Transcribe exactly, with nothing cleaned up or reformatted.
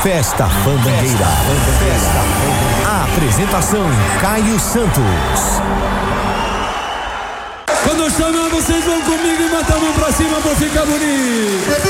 Festa Fandangueira. A apresentação Caio Santos. Quando eu chamar, vocês vão comigo e matar a mão pra cima pra ficar bonito.